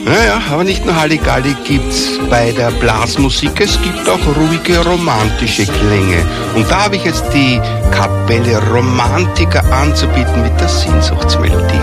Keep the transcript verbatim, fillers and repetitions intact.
Naja, aber nicht nur Halligalli gibt's bei der Blasmusik, es gibt auch ruhige romantische Klänge. Und da habe ich jetzt die Kapelle Romantica anzubieten mit der Sehnsuchtsmelodie.